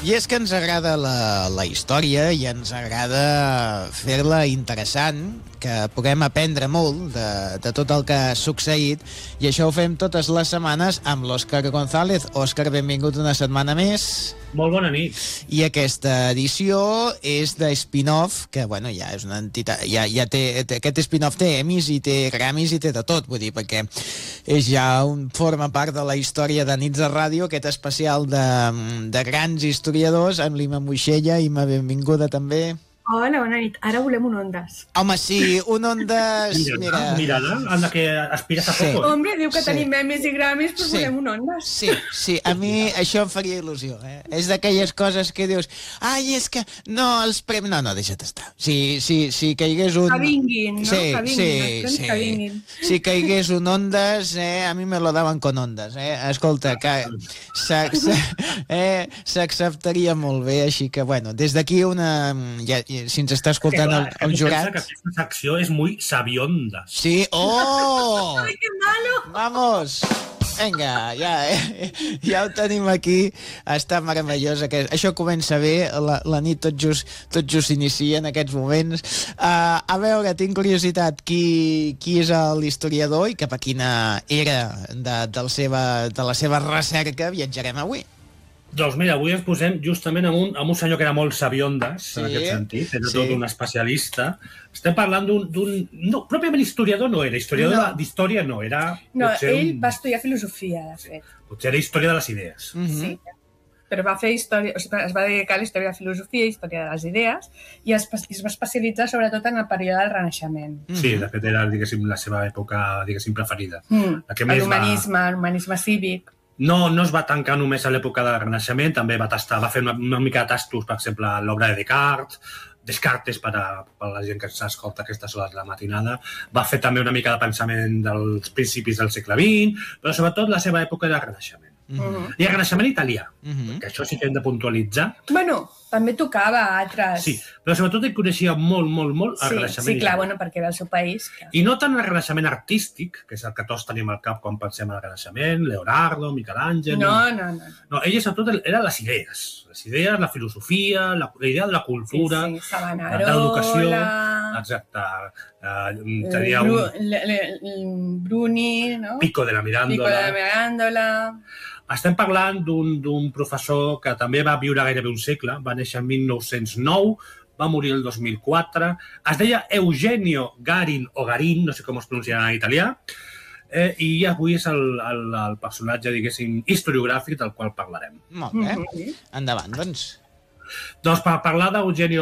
I és que ens agrada la història i ens agrada fer-la interessant, que puguem aprendre molt de tot el que ha succeït, i això ho fem totes les setmanes amb l'Òscar González. Òscar, benvingut una setmana més. Molt bona nit. I aquesta edició és de spin-off, que bueno, ja és una entitat, ja té, aquest spin-off té Emmys i té Grammys i té de tot, vull dir, perquè forma part de la història de Nits de Ràdio, aquest especial de grans historiadors, amb l'Ima Moixella. Ima, benvinguda també. Hola, bona nit. Ara volem un Ondas. Home, sí, un Ondas... Mira-la, anda que aspires a poco. Home, diu que tenim Emmys i Grammys, però volem un Ondas. Sí, a mi això em faria il·lusió. És d'aquelles coses que dius, ai, és que no, els premis... No, deixa't estar. Si caigués un... Que vinguin, no? Que vinguin. Si caigués un Ondas, a mi me lo daven con Ondas. Escolta, que s'acceptaria molt bé, així que, bueno, des d'aquí si ens està escoltant el jurat... Que aquesta secció és muy sabionda. Sí, oh! Ai, que malo! Vamos! Vinga, ja ho tenim aquí. Està meravellós. Això comença bé, la nit tot just s'inicia en aquests moments. A veure, tinc curiositat, qui és l'historiador i cap a quina era de la seva recerca viatjarem avui? Doncs mira, avui ens posem justament amb un senyor que era molt sabiondes, en aquest sentit, era tot un especialista. Estem parlant d'un... No, pròpiament historiador no era, historiador d'història no, era... No, ell va estudiar filosofia, de fet. Potser era història de les idees. Sí, però va fer història, o sigui, es va dedicar a la història de la filosofia, història de les idees, i es va especialitzar sobretot en el període del Renaixement. Sí, de fet era, diguéssim, la seva època, diguéssim, preferida. L'humanisme cívic. No es va tancar només a l'època del Renaixement, també va fer una mica de tastos, per exemple, l'obra de Descartes, per a la gent que s'escolta aquestes hores de la matinada. Va fer també una mica de pensament dels principis del segle XX, però sobretot la seva època del Renaixement. I el Renaixement italià, que això sí que hem de puntualitzar. Bueno, també tocava a altres... Sí, però sobretot ell coneixia molt el Renaixement. Sí, clar, bueno, perquè era el seu país. I no tant el Renaixement artístic, que és el que tots tenim al cap quan pensem en el Renaixement, Leonardo, Michelangelo... No, ell sobretot era les idees, la filosofia, la idea de la cultura, de l'educació... Exacte. Tenia Bruni, no? Pico de la Mirándola. Estem parlant d'un professor que també va viure gairebé un segle, va néixer en 1909, va morir el 2004, es deia Eugenio Garin o Garin, no sé com es pronuncia en italià, i avui és el personatge, diguéssim, historiogràfic del qual parlarem. Molt bé. Endavant, doncs. Doncs per parlar d'Eugenio